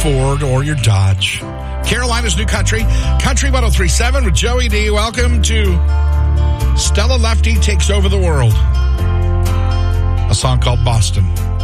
Ford or your Dodge. Carolina's New Country, Country 103.7 with Joey D. Welcome to Stella Lefty Takes Over the World. A song called Boston.